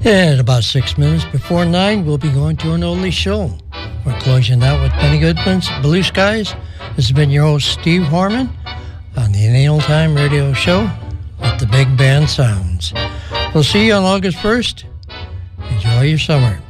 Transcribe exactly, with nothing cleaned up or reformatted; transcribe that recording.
And about six minutes before nine, we'll be going to an oldie show. We're closing out with Benny Goodman's Blue Skies. This has been your host, Steve Harmon, on the Anal Time Radio Show with the Big Band Sounds. We'll see you on August first. Enjoy your summer.